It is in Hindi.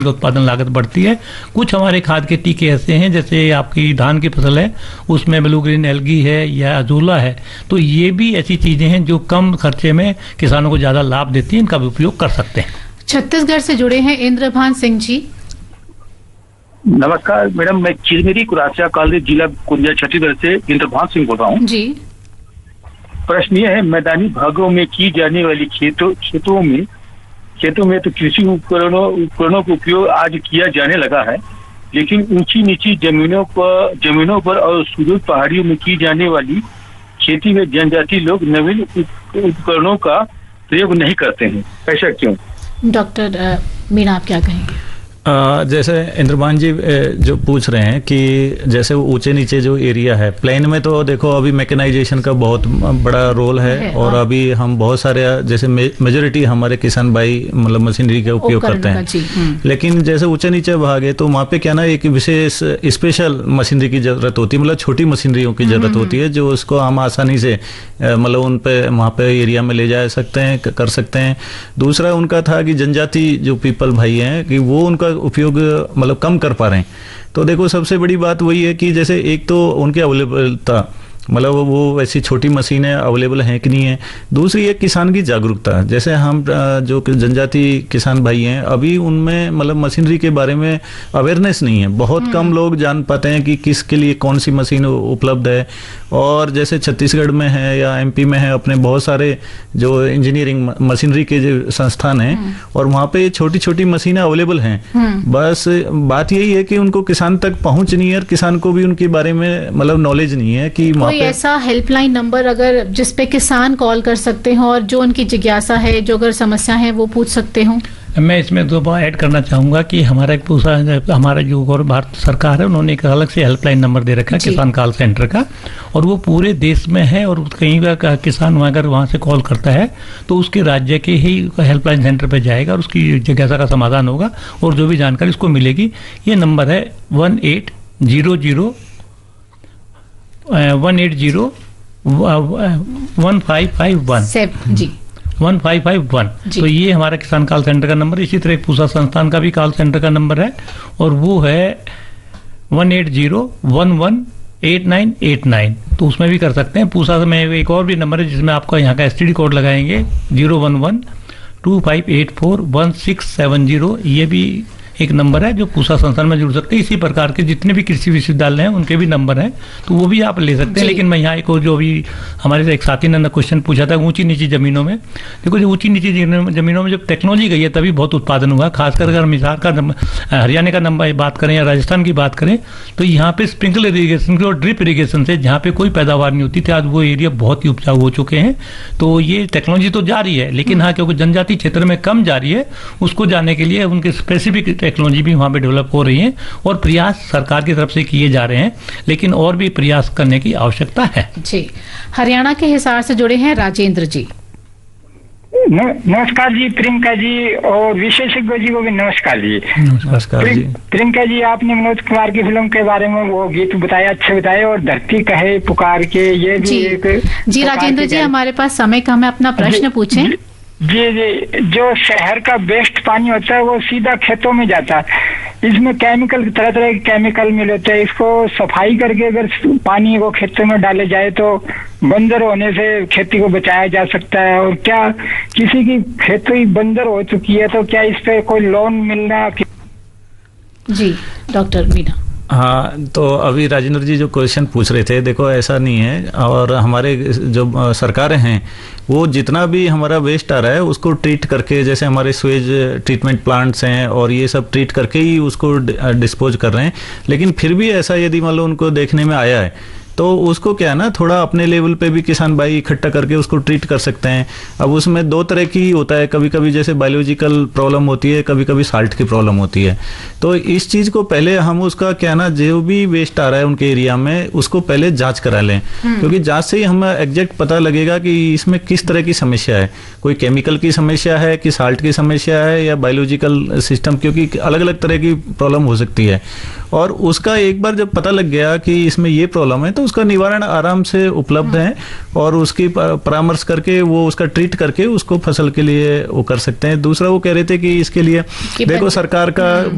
उत्पादन लागत बढ़ती है। कुछ हमारे खाद के टीके ऐसे हैं, जैसे आपकी धान की फसल है उसमें ब्लू ग्रीन एल्गी है या अजूला है, तो ये भी ऐसी चीजें हैं जो कम खर्चे में किसानों को ज्यादा लाभ देती हैं, इनका भी उपयोग कर सकते हैं। छत्तीसगढ़ से जुड़े हैं इंद्रभान सिंह जी। नमस्कार मैडम, मैं चिरमिरी कुरासिया कॉलेज जिला कुंजा छत्तीसगढ़ से इंद्रभान सिंह बोल रहा हूँ जी। प्रश्न ये है, मैदानी भागों में की जाने वाली खेतों में तो कृषि उपकरणों का उपयोग आज किया जाने लगा है, लेकिन ऊंची नीची जमीनों पर और सुदूर पहाड़ियों में की जाने वाली खेती में जनजाति लोग नवीन उपकरणों का प्रयोग नहीं करते हैं, ऐसा क्यों? डॉक्टर मीणा, आप क्या कहेंगे? जैसे इंद्रभान जी जो पूछ रहे हैं कि जैसे ऊंचे नीचे जो एरिया है प्लेन में, तो देखो अभी मैकेनाइजेशन का बहुत बड़ा रोल है और अभी हम बहुत सारे जैसे मेजोरिटी हमारे किसान भाई मतलब मशीनरी का उपयोग करते हैं। लेकिन जैसे ऊंचे नीचे भाग है तो वहाँ पे क्या ना एक विशेष स्पेशल मशीनरी की जरूरत होती है, मतलब छोटी मशीनरियों की जरूरत होती है जो उसको हम आसानी से मतलब उन पे वहाँ पे एरिया में ले जा सकते हैं, कर सकते हैं। दूसरा उनका था कि जनजाति जो पीपल भाई हैं कि वो उनका उपयोग मतलब कम कर पा रहे हैं। तो देखो सबसे बड़ी बात वही है कि जैसे एक तो उनकी अवेलेबलता, मतलब वो ऐसी छोटी मशीनें अवेलेबल हैं कि नहीं है। दूसरी एक किसान की जागरूकता, जैसे हम जो जनजाति किसान भाई हैं अभी उनमें मतलब मशीनरी के बारे में अवेयरनेस नहीं है, बहुत कम लोग जान पाते हैं कि किसके लिए कौन सी मशीन उपलब्ध है। और जैसे छत्तीसगढ़ में है या एमपी में है अपने बहुत सारे जो इंजीनियरिंग मशीनरी के जो संस्थान हैं और वहाँ पे छोटी छोटी मशीनें अवेलेबल हैं। बस बात यही है कि उनको किसान तक पहुँच नहीं है और किसान को भी उनके बारे में मतलब नॉलेज नहीं है कि कोई ऐसा हेल्पलाइन नंबर अगर जिसपे किसान कॉल कर सकते हो और जो उनकी जिज्ञासा है, जो अगर समस्या है वो पूछ सकते हो। मैं इसमें दो बात ऐड करना चाहूंगा कि हमारा जो भारत सरकार है उन्होंने एक अलग से हेल्पलाइन नंबर दे रखा है किसान कॉल सेंटर का, और वो पूरे देश में है। और कहीं का किसान अगर वहाँ से कॉल करता है तो उसके राज्य के ही हेल्पलाइन सेंटर पे जाएगा और उसकी जिज्ञासा का समाधान होगा और जो भी जानकारी उसको मिलेगी। ये नंबर है 1800 1551 जी 1551। तो ये हमारा किसान कॉल सेंटर का नंबर। इसी तरह पूसा संस्थान का भी कॉल सेंटर का नंबर है और वो है 180118989। तो उसमें भी कर सकते हैं। पूसा में एक और भी नंबर है जिसमें आपका यहाँ का STD कोड लगाएंगे 01125841670। ये भी एक नंबर है जो पूसा संस्थान में जुड़ सकते हैं। इसी प्रकार के जितने भी कृषि विश्वविद्यालय हैं उनके भी नंबर हैं, तो वो भी आप ले सकते हैं। लेकिन मैं यहाँ एक जो भी हमारे एक साथी ने क्वेश्चन पूछा था ऊंची नीची जमीनों में, देखो जो ऊंची नीची जमीनों में जब टेक्नोलॉजी गई है तभी बहुत उत्पादन हुआ। खासकर अगर हम हरियाणा का नंबर बात करें या राजस्थान की बात करें तो यहाँ पे स्प्रिंकलर इरीगेशन और ड्रिप इरीगेशन से जहाँ पे कोई पैदावार नहीं होती थी आज वो एरिया बहुत ही उपजाऊ हो चुके हैं। तो ये टेक्नोलॉजी तो जारी है, लेकिन हाँ क्योंकि जनजातीय क्षेत्र में कम जारी है, उसको जाने के लिए उनके स्पेसिफिक टेक्नोलॉजी भी वहां पे डेवलप हो रही है और प्रयास सरकार की तरफ से किए जा रहे हैं, लेकिन और भी प्रयास करने की आवश्यकता है। जी, हरियाणा के हिसार से जुड़े हैं राजेंद्र जी। नमस्कार जी प्रियंका जी और विशेषज्ञ जी को भी नमस्कार जी। नमस्कार जी। प्रियंका जी, आपने मनोज कुमार की फिल्म के बारे में वो गीत बताया, अच्छे बताए, और धरती कहे पुकार के, ये भी एक जी राजेंद्र जी हमारे पास समय कम है, अपना प्रश्न पूछें। जी, जो शहर का वेस्ट पानी होता है वो सीधा खेतों में जाता है। इसमें केमिकल, तरह तरह के केमिकल मिले होते हैं। इसको सफाई करके अगर पानी को खेतों में डाले जाए तो बंजर होने से खेती को बचाया जा सकता है। और क्या किसी की खेती बंजर हो चुकी है तो क्या इस पे कोई लोन मिलना? जी डॉक्टर मीणा। हाँ, तो अभी राजेंद्र जी जो क्वेश्चन पूछ रहे थे, देखो ऐसा नहीं है। और हमारे जो सरकारें हैं वो जितना भी हमारा वेस्ट आ रहा है उसको ट्रीट करके, जैसे हमारे स्वेज ट्रीटमेंट प्लांट्स हैं और ये सब ट्रीट करके ही उसको डिस्पोज कर रहे हैं। लेकिन फिर भी ऐसा यदि मान लो उनको देखने में आया है तो उसको क्या है ना, थोड़ा अपने लेवल पे भी किसान भाई इकट्ठा करके उसको ट्रीट कर सकते हैं। अब उसमें दो तरह की होता है, कभी कभी जैसे बायोलॉजिकल प्रॉब्लम होती है, कभी कभी साल्ट की प्रॉब्लम होती है। तो इस चीज को पहले हम उसका क्या ना, जो भी वेस्ट आ रहा है उनके एरिया में उसको पहले जांच करा लें, क्योंकि जांच से ही हमें एग्जैक्ट पता लगेगा कि इसमें किस तरह की समस्या है, कोई केमिकल की समस्या है कि साल्ट की समस्या है या बायोलॉजिकल सिस्टम, क्योंकि अलग अलग तरह की प्रॉब्लम हो सकती है। और उसका एक बार जब पता लग गया कि इसमें ये प्रॉब्लम है तो उसका निवारण आराम से उपलब्ध है और उसकी परामर्श करके वो उसका ट्रीट करके उसको फसल के लिए वो कर सकते हैं। दूसरा वो कह रहे थे कि इसके लिए देखो सरकार का